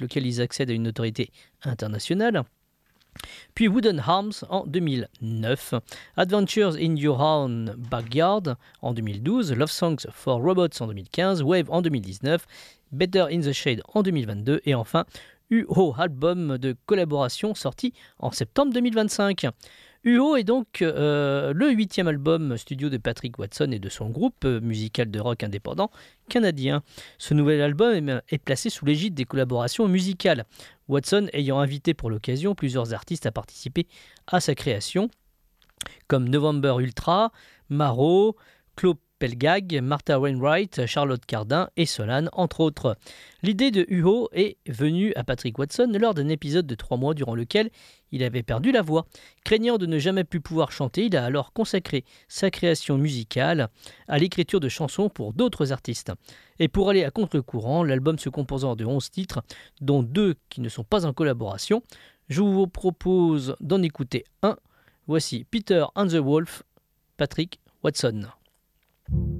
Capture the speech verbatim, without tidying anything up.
lequel ils accèdent à une notoriété internationale. Puis Wooden Arms en deux mille neuf, Adventures in Your Own Backyard en deux mille douze, Love Songs for Robots en deux mille quinze, Wave en deux mille dix-neuf, Better in the Shade en deux mille vingt-deux et enfin U O, album de collaboration sorti en septembre deux mille vingt-cinq. U O est donc euh, le huitième album studio de Patrick Watson et de son groupe euh, musical de rock indépendant canadien. Ce nouvel album est placé sous l'égide des collaborations musicales, Watson ayant invité pour l'occasion plusieurs artistes à participer à sa création, comme November Ultra, Maro, Claude Pelgag, Martha Wainwright, Charlotte Cardin et Solane, entre autres. L'idée de U O est venue à Patrick Watson lors d'un épisode de trois mois durant lequel il avait perdu la voix. Craignant de ne jamais plus pouvoir chanter, il a alors consacré sa création musicale à l'écriture de chansons pour d'autres artistes. Et pour aller à contre-courant, l'album se composant de onze titres, dont deux qui ne sont pas en collaboration, je vous propose d'en écouter un. Voici Peter and the Wolf, Patrick Watson.